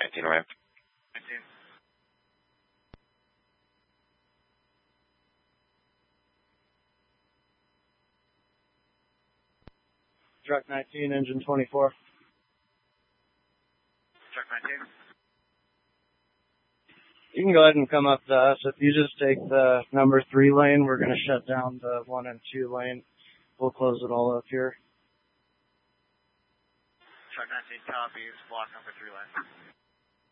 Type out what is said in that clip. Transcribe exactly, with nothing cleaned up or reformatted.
nineteen ramp. nineteen. Truck nineteen, engine twenty-four. Truck nineteen. You can go ahead and come up to us. If you just take the number three lane, we're going to shut down the one and two lane. We'll close it all up here. Truck nineteen copies, block number three lane.